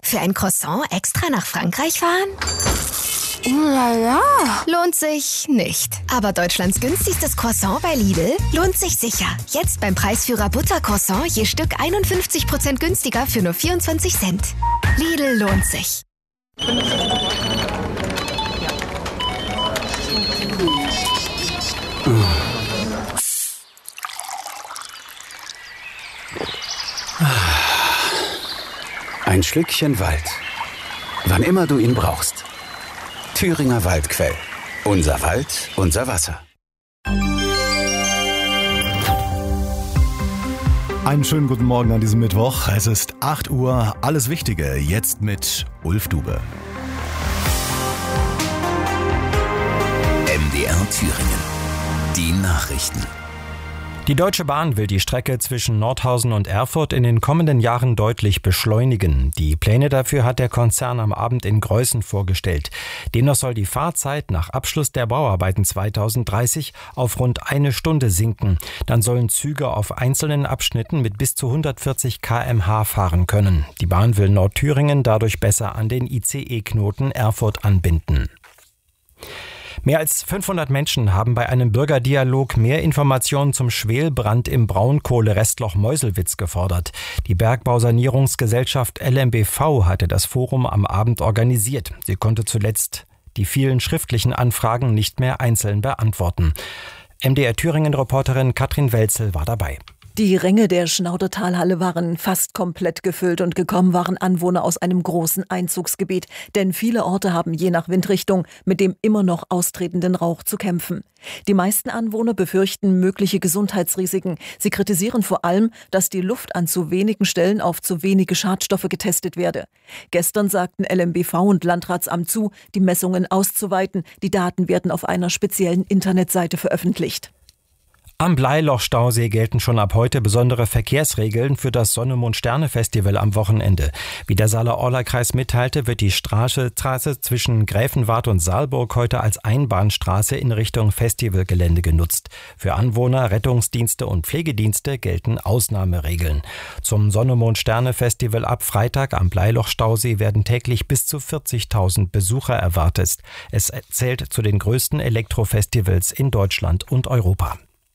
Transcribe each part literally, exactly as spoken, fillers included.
Für ein Croissant extra nach Frankreich fahren? Lala. Lohnt sich nicht. Aber Deutschlands günstigstes Croissant bei Lidl lohnt sich sicher. Jetzt beim Preisführer Buttercroissant je Stück einundfünfzig Prozent günstiger für nur vierundzwanzig Cent. Lidl lohnt sich. Ein Schlückchen Wald. Wann immer du ihn brauchst. Thüringer Waldquell. Unser Wald, unser Wasser. Einen schönen guten Morgen an diesem Mittwoch. Es ist acht Uhr. Alles Wichtige jetzt mit Ulf Dube. M D R Thüringen. Die Nachrichten. Die Deutsche Bahn will die Strecke zwischen Nordhausen und Erfurt in den kommenden Jahren deutlich beschleunigen. Die Pläne dafür hat der Konzern am Abend in Greußen vorgestellt. Demnach soll die Fahrzeit nach Abschluss der Bauarbeiten zweitausenddreißig auf rund eine Stunde sinken. Dann sollen Züge auf einzelnen Abschnitten mit bis zu hundertvierzig Kilometer pro Stunde fahren können. Die Bahn will Nordthüringen dadurch besser an den I C E-Knoten Erfurt anbinden. Mehr als fünfhundert Menschen haben bei einem Bürgerdialog mehr Informationen zum Schwelbrand im Braunkohlerestloch Meuselwitz gefordert. Die Bergbausanierungsgesellschaft L M B V hatte das Forum am Abend organisiert. Sie konnte zuletzt die vielen schriftlichen Anfragen nicht mehr einzeln beantworten. M D R Thüringen-Reporterin Katrin Welzel war dabei. Die Ränge der Schnaudertalhalle waren fast komplett gefüllt und gekommen waren Anwohner aus einem großen Einzugsgebiet. Denn viele Orte haben je nach Windrichtung mit dem immer noch austretenden Rauch zu kämpfen. Die meisten Anwohner befürchten mögliche Gesundheitsrisiken. Sie kritisieren vor allem, dass die Luft an zu wenigen Stellen auf zu wenige Schadstoffe getestet werde. Gestern sagten L M B V und Landratsamt zu, die Messungen auszuweiten. Die Daten werden auf einer speziellen Internetseite veröffentlicht. Am Bleiloch-Stausee gelten schon ab heute besondere Verkehrsregeln für das Sonne-Mond-Sterne-Festival am Wochenende. Wie der Saale-Orla-Kreis mitteilte, wird die Straße, Straße zwischen Gräfenwart und Saalburg heute als Einbahnstraße in Richtung Festivalgelände genutzt. Für Anwohner, Rettungsdienste und Pflegedienste gelten Ausnahmeregeln. Zum Sonne-Mond-Sterne-Festival ab Freitag am Bleiloch-Stausee werden täglich bis zu vierzigtausend Besucher erwartet. Es zählt zu den größten Elektrofestivals in Deutschland und Europa.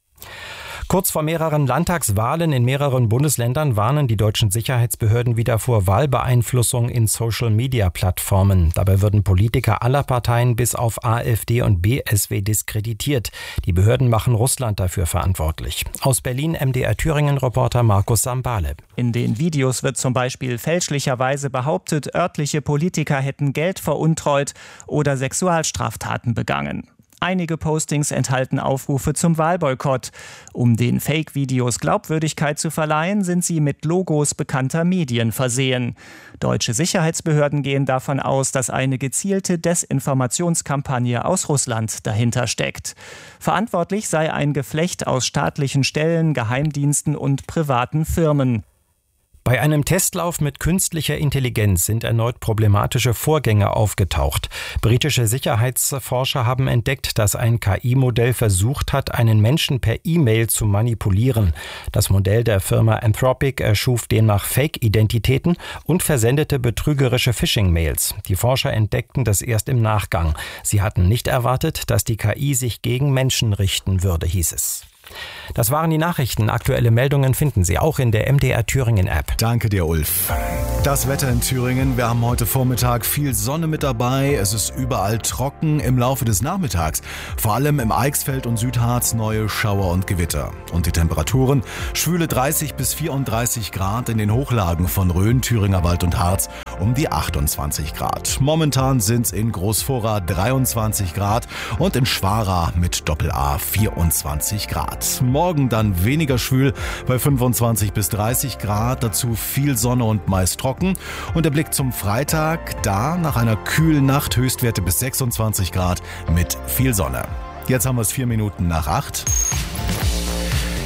Kurz vor mehreren Landtagswahlen in mehreren Bundesländern warnen die deutschen Sicherheitsbehörden wieder vor Wahlbeeinflussung in Social-Media-Plattformen. Dabei würden Politiker aller Parteien bis auf AfD und B S W diskreditiert. Die Behörden machen Russland dafür verantwortlich. Aus Berlin M D R Thüringen-Reporter Markus Sambale. In den Videos wird zum Beispiel fälschlicherweise behauptet, örtliche Politiker hätten Geld veruntreut oder Sexualstraftaten begangen. Einige Postings enthalten Aufrufe zum Wahlboykott. Um den Fake-Videos Glaubwürdigkeit zu verleihen, sind sie mit Logos bekannter Medien versehen. Deutsche Sicherheitsbehörden gehen davon aus, dass eine gezielte Desinformationskampagne aus Russland dahinter steckt. Verantwortlich sei ein Geflecht aus staatlichen Stellen, Geheimdiensten und privaten Firmen. Bei einem Testlauf mit künstlicher Intelligenz sind erneut problematische Vorgänge aufgetaucht. Britische Sicherheitsforscher haben entdeckt, dass ein K I-Modell versucht hat, einen Menschen per E-Mail zu manipulieren. Das Modell der Firma Anthropic erschuf demnach Fake-Identitäten und versendete betrügerische Phishing-Mails. Die Forscher entdeckten das erst im Nachgang. Sie hatten nicht erwartet, dass die K I sich gegen Menschen richten würde, hieß es. Das waren die Nachrichten. Aktuelle Meldungen finden Sie auch in der M D R Thüringen App. Danke dir, Ulf. Das Wetter in Thüringen. Wir haben heute Vormittag viel Sonne mit dabei. Es ist überall trocken. Im Laufe des Nachmittags, vor allem im Eichsfeld und Südharz, neue Schauer und Gewitter. Und die Temperaturen schwüle dreißig bis vierunddreißig Grad, in den Hochlagen von Rhön, Thüringer Wald und Harz um die achtundzwanzig Grad. Momentan sind es in Großvorra dreiundzwanzig Grad und in Schwara mit Doppel-A vierundzwanzig Grad. Morgen dann weniger schwül bei fünfundzwanzig bis dreißig Grad, dazu viel Sonne und meist trocken. Und der Blick zum Freitag, da nach einer kühlen Nacht Höchstwerte bis sechsundzwanzig Grad mit viel Sonne. Jetzt haben wir es vier Minuten nach acht.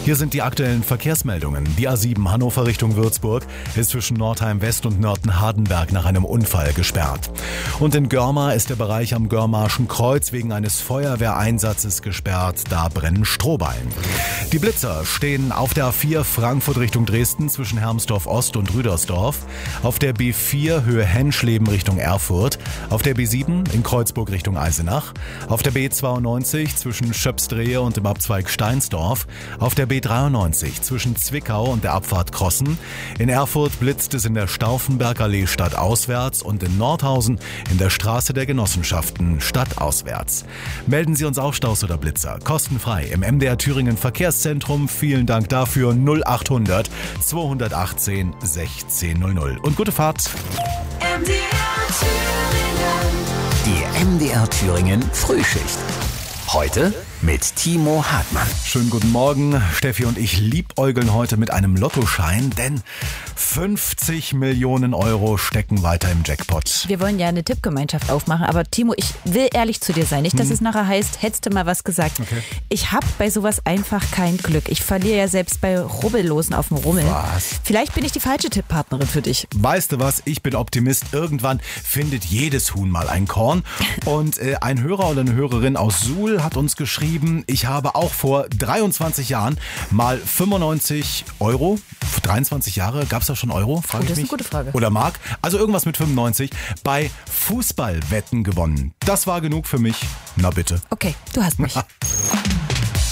Hier sind die aktuellen Verkehrsmeldungen. Die A sieben Hannover Richtung Würzburg ist zwischen Nordheim West und Nörten-Hardenberg nach einem Unfall gesperrt. Und in Görma ist der Bereich am Görmarschen Kreuz wegen eines Feuerwehreinsatzes gesperrt. Da brennen Strohballen. Die Blitzer stehen auf der A vier Frankfurt Richtung Dresden zwischen Hermsdorf Ost und Rüdersdorf, auf der B vier Höhe Henschleben Richtung Erfurt, auf der B sieben in Kreuzburg Richtung Eisenach, auf der B zweiundneunzig zwischen Schöpsdrehe und dem Abzweig Steinsdorf, auf der B dreiundneunzig zwischen Zwickau und der Abfahrt Krossen. In Erfurt blitzt es in der Stauffenbergallee stadtauswärts und in Nordhausen in der Straße der Genossenschaften stadtauswärts. Melden Sie uns auch Staus oder Blitzer kostenfrei im M D R Thüringen Verkehrszentrum. Vielen Dank dafür. null achthundert zweihundertachtzehn sechzehn null null. Und gute Fahrt. M D R Thüringen. Die M D R Thüringen Frühschicht. Heute mit Timo Hartmann. Schönen guten Morgen. Steffi und ich liebäugeln heute mit einem Lottoschein, denn fünfzig Millionen Euro stecken weiter im Jackpot. Wir wollen ja eine Tippgemeinschaft aufmachen, aber Timo, ich will ehrlich zu dir sein. Nicht, dass hm. es nachher heißt, hättest du mal was gesagt. Okay. Ich habe bei sowas einfach kein Glück. Ich verliere ja selbst bei Rubbellosen auf dem Rummel. Was? Vielleicht bin ich die falsche Tipppartnerin für dich. Weißt du was? Ich bin Optimist. Irgendwann findet jedes Huhn mal ein Korn. Und äh, ein Hörer oder eine Hörerin aus Suhl hat uns geschrieben, ich habe auch vor dreiundzwanzig Jahren mal fünfundneunzig Euro, dreiundzwanzig Jahre, gab es da schon Euro? Frage oh, das ich mich. ist eine gute Frage. Oder Mark? Also irgendwas mit fünfundneunzig bei Fußballwetten gewonnen. Das war genug für mich. Na bitte. Okay, du hast mich.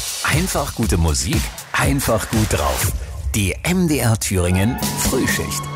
Einfach gute Musik, einfach gut drauf. Die M D R Thüringen Frühschicht.